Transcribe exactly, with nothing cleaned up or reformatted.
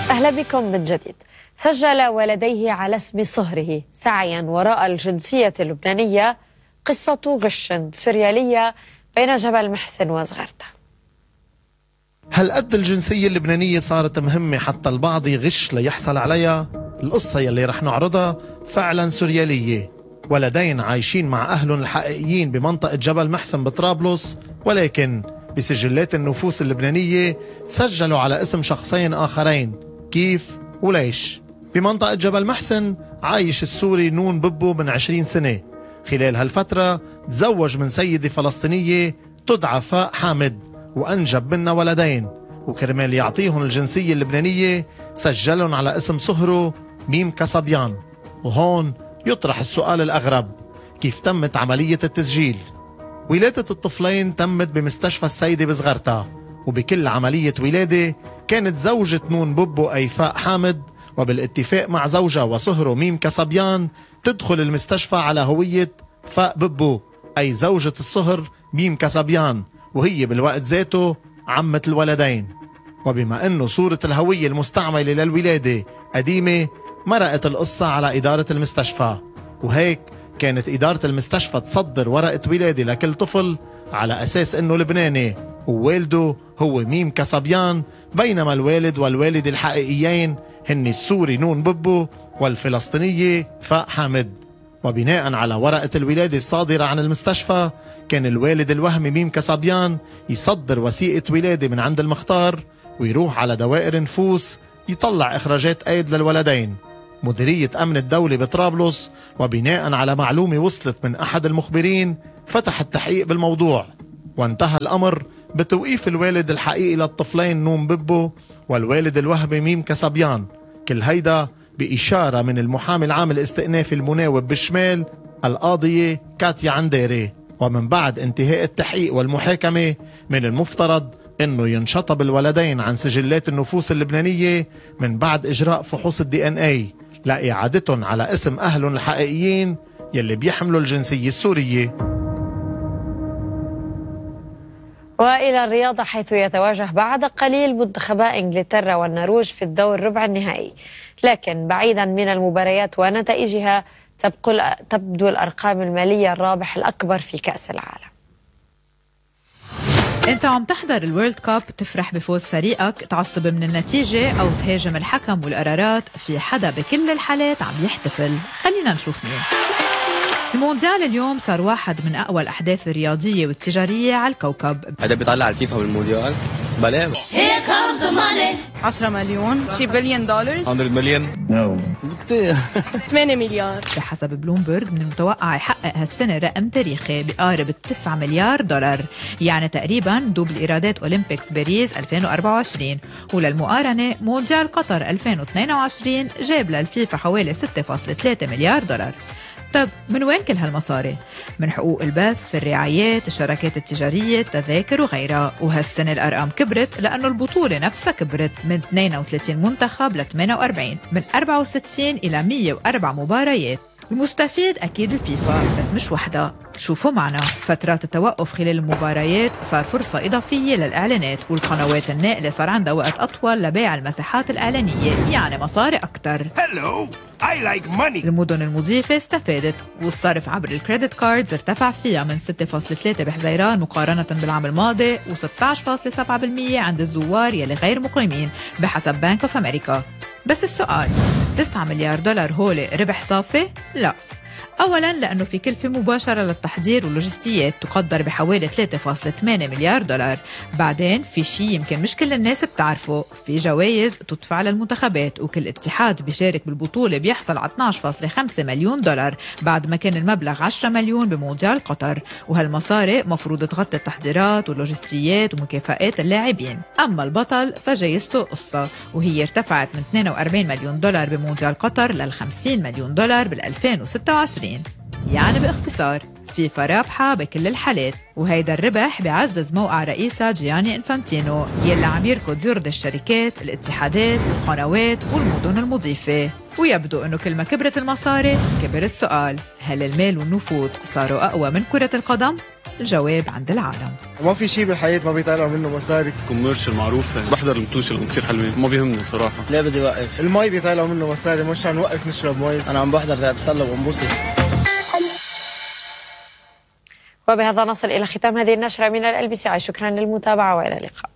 أهلا بكم من جديد. سجل ولديه على اسم صهره سعيا وراء الجنسية اللبنانية قصة غش سريالية بين جبل محسن وصغرته. هل قد الجنسية اللبنانية صارت مهمة حتى البعض يغش ليحصل عليها؟ القصة يلي رح نعرضها فعلا سريالية. ولدين عايشين مع أهلهم الحقيقيين بمنطقة جبل محسن بطرابلس، ولكن بسجلات النفوس اللبنانية سجلوا على اسم شخصين آخرين. كيف وليش؟ بمنطقة جبل محسن عايش السوري نون ببو من عشرين سنة. خلال هالفترة تزوج من سيدة فلسطينية تدعى فاء حامد وأنجب منها ولدين، وكرمال يعطيهم الجنسية اللبنانية سجلهم على اسم صهره ميم كصبيان. وهون يطرح السؤال الأغرب: كيف تمت عملية التسجيل؟ ولادة الطفلين تمت بمستشفى السيدة بصغرتها، وبكل عملية ولادة كانت زوجة نون ببو أي فاء حامد وبالاتفاق مع زوجها وصهره ميم كصبيان تدخل المستشفى على هوية فاء ببو أي زوجة الصهر ميم كصبيان، وهي بالوقت ذاته عمة الولدين. وبما أنه صورة الهوية المستعملة للولادة قديمة، مرقت القصة على إدارة المستشفى، وهيك كانت إدارة المستشفى تصدر ورقة ولادة لكل طفل على أساس أنه لبناني ووالده هو ميم كصبيان، بينما الوالد والوالدة الحقيقيين هن السوري نون ببو والفلسطينية فاء حامد. وبناء على ورقة الولادة الصادرة عن المستشفى كان الوالد الوهمي ميم كصبيان يصدر وثيقة ولادة من عند المختار ويروح على دوائر نفوس يطلع إخراجات أيد للولدين. مديرية أمن الدولة بطرابلس وبناء على معلومة وصلت من أحد المخبرين فتح التحقيق بالموضوع، وانتهى الأمر بتوقيف الوالد الحقيقي للطفلين نون ببو والوالد الوهمي ميم كصبيان. كل هيدا بإشارة من المحامي العام الاستئنافي المناوب بالشمال القاضية كاتيا عنديري. ومن بعد انتهاء التحقيق والمحاكمة من المفترض انه ينشطب الولدين عن سجلات النفوس اللبنانية من بعد اجراء فحوص الدي ان اي لإعادتهم على اسم اهلهم الحقيقيين يلي بيحملوا الجنسية السورية. وإلى الرياضة، حيث يتواجه بعد قليل منتخبا إنجلترا والنرويج في الدور ربع النهائي، لكن بعيدا من المباريات ونتائجها تبدو الأرقام المالية الرابح الأكبر في كأس العالم. انت عم تحضر الورلد كاب، تفرح بفوز فريقك، تعصب من النتيجة أو تهاجم الحكم والقرارات، في حدا بكل الحالات عم يحتفل. خلينا نشوف مين. المونديال اليوم صار واحد من أقوى الأحداث الرياضية والتجارية على الكوكب. هذا بيطلع الفيفا بالمونديال بلا عشرة مليون، شي بليون دولار، مية مليون نو كتير ثمانية مليار. بحسب بلومبرج من المتوقع يحقق هالسنة رقم تاريخي بقارب تسعة مليار دولار، يعني تقريبا دوبل إيرادات أولمبيكس باريس ألفين وأربعة وعشرين. وللمقارنة مونديال قطر ألفين واثنين وعشرين جاب للفيفا حوالي ستة فاصلة ثلاثة مليار دولار. طب من وين كل هالمصاري؟ من حقوق البث، الرعايات، الشراكات التجارية، التذاكر وغيرها. وهالسنة الأرقام كبرت لأنه البطولة نفسها كبرت من اثنين وثلاثين منتخب ل ثمانية وأربعين، من أربعة وستين إلى مية وأربعة مباريات. المستفيد أكيد الفيفا، بس مش وحدها. شوفوا معنا، فترات التوقف خلال المباريات صار فرصة إضافية للإعلانات، والقنوات الناقلة صار عندها وقت أطول لبيع المساحات الإعلانية، يعني مصاري أكتر. Hello, I like money. المدن المضيفة استفادت، والصرف عبر الكريدت كاردز ارتفع فيها من ستة فاصلة ثلاثة بحزيران مقارنة بالعام الماضي، و16 فاصلة سبعة بالمية عند الزوار يلي غير مقيمين بحسب بنك اوف أمريكا. بس السؤال، تسعة مليار دولار هولي ربح صافي؟ لا. أولاً لأنه في كلفة مباشرة للتحضير واللوجستيات تقدر بحوالي ثلاثة فاصلة ثمانية مليار دولار. بعدين في شيء يمكن مش كل الناس بتعرفه، في جوائز تدفع للمنتخبات، وكل اتحاد بيشارك بالبطولة بيحصل على اثناشر فاصلة خمسة مليون دولار بعد ما كان المبلغ عشرة مليون بمونديال قطر. وهالمصاري مفروض تغطي التحضيرات واللوجستيات ومكافآت اللاعبين. أما البطل فجايزته قصة، وهي ارتفعت من اثنين وأربعين مليون دولار بمونديال قطر لل خمسين مليون دولار بال ألفين وستة وعشرين. يعني باختصار فيفا رابحة بكل الحالات، وهيدا الربح بيعزز موقع رئيسها جياني إنفانتينو يلي عم يركض يرضي الشركات، الاتحادات، القنوات والمدن المضيفة. ويبدو أنه كل ما كبرت المصاري كبر السؤال، هل المال والنفوذ صاروا أقوى من كرة القدم؟ الجواب عند العالم. ما في شيء بالحياة ما بيطلع منه مصاري. كوميرشال معروف، بحضر المتوش اللي كثير حلوين، ما بيهمني صراحة. ليه بدي وقف؟ المي بيطلع منه مصاري، مش عم نوقف نشرب مي. أنا عم بحضر تتسلى وانبسط. وبهذا نصل إلى ختام هذه النشرة من ال بي سي. شكرا للمتابعة وإلى اللقاء.